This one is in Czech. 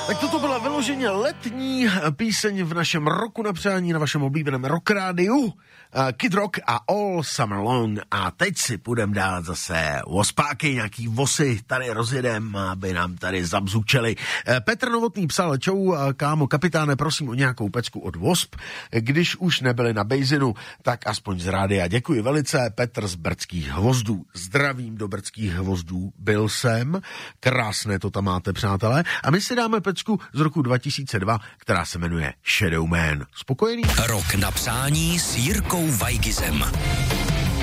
Tak toto byla vyloženě letní píseň v našem roku na přání, na vašem oblíbeném rock rádiu. Kid Rock a All Summer Long. A teď si půjdem dát zase vospáky, nějaký vosy tady rozjedem, aby nám tady zabzučeli. Petr Novotný psal: čau, kámo kapitáne, prosím o nějakou pecku od Wasp. Když už nebyli na Bejzinu, tak aspoň z rádia. Děkuji velice. Petr z Brdských hvozdů. Zdravím do Brdských hvozdů. Byl jsem. Krásné to tam máte, přátelé. A my si dáme pecku z roku 2002, která se jmenuje Shadow Man. Spokojený? Rok na přání s Jirkou Vajgizem.